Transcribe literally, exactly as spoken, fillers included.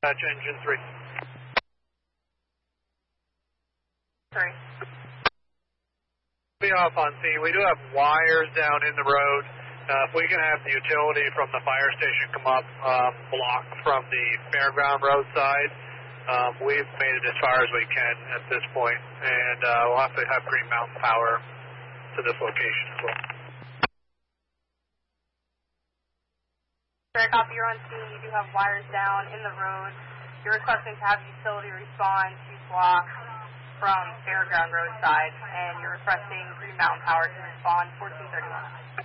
Patch engine three. Three. Be off on scene. We do have wires down in the road. Uh, if we can have the utility from the fire station come up, um, block from the fairground roadside, um, we've made it as far as we can at this point, and uh, we'll have to have Green Mountain Power to this location as well. Fair copy, you're on scene. You do have wires down in the road. You're requesting to have utility respond to block from fairground roadside, and you're requesting Green Mountain Power to respond fourteen thirty-one.